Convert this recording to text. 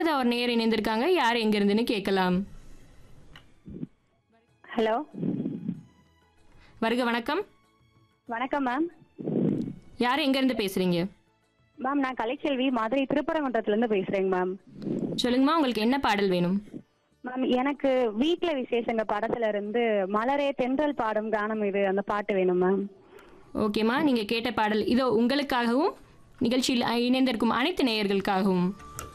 ஒரு நேயர் இணைந்திருக்காங்க. யார் எங்க இருந்துன்னு கேட்கலாம். ஹலோ வருக வணக்கம். வணக்கம் மேம். யார் எங்க இருந்து பேசுறீங்க? மேம் நான் கலைச்செல்வி மதுரை திருப்பரங்குன்றத்துலேருந்து பேசுகிறேங்க மேம். சொல்லுங்கம்மா, உங்களுக்கு என்ன பாடல் வேணும்? மேம் எனக்கு வீட்டில் விசேஷங்க படத்துல இருந்து மலரே தென்றல் பாடும் கானம் இது அந்த பாட்டு வேணும் மேம். ஓகேம்மா, நீங்க கேட்ட பாடல் இதோ உங்களுக்காகவும் நிகழ்ச்சியில் இணைந்திருக்கும் அனைத்து நேயர்களுக்காகவும்.